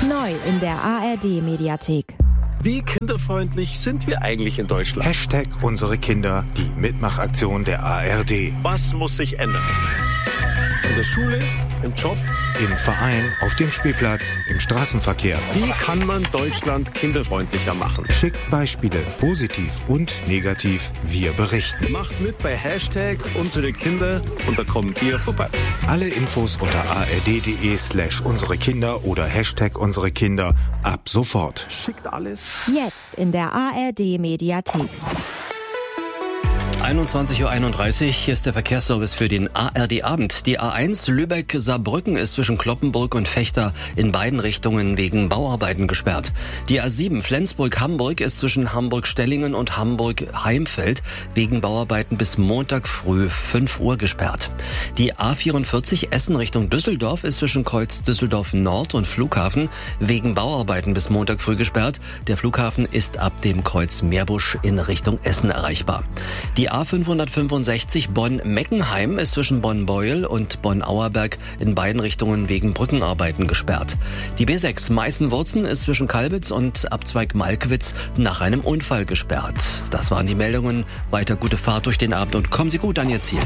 Neu in der ARD-Mediathek. Wie kinderfreundlich sind wir eigentlich in Deutschland? Hashtag unsere Kinder, die Mitmachaktion der ARD. Was muss sich ändern? In der Schule, im Job, im Verein, auf dem Spielplatz, im Straßenverkehr. Wie kann man Deutschland kinderfreundlicher machen? Schickt Beispiele, positiv und negativ. Wir berichten. Macht mit bei Hashtag unsere Kinder und da kommen wir vorbei. Alle Infos unter ard.de/unsere Kinder oder Hashtag unsere Kinder ab sofort. Schickt alles. Jetzt in der ARD-Mediathek. 21:31 Uhr, hier ist der Verkehrsservice für den ARD-Abend. Die A1 Lübeck-Saarbrücken ist zwischen Cloppenburg und Vechta in beiden Richtungen wegen Bauarbeiten gesperrt. Die A7 Flensburg-Hamburg ist zwischen Hamburg-Stellingen und Hamburg-Heimfeld wegen Bauarbeiten bis Montag früh 5 Uhr gesperrt. Die A44 Essen Richtung Düsseldorf ist zwischen Kreuz Düsseldorf Nord und Flughafen wegen Bauarbeiten bis Montag früh gesperrt. Der Flughafen ist ab dem Kreuz Meerbusch in Richtung Essen erreichbar. Die A565 Bonn-Meckenheim ist zwischen Bonn-Beuel und Bonn-Auerberg in beiden Richtungen wegen Brückenarbeiten gesperrt. Die B6 Meißen-Wurzen ist zwischen Kalbitz und Abzweig Malkwitz nach einem Unfall gesperrt. Das waren die Meldungen. Weiter gute Fahrt durch den Abend und kommen Sie gut an Ihr Ziel.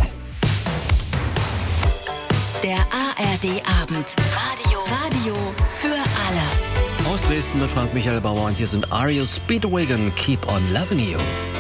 Der ARD-Abend. Radio für alle. Aus Dresden mit Frank Michael Bauer und hier sind REO Speedwagon, Keep on Loving You.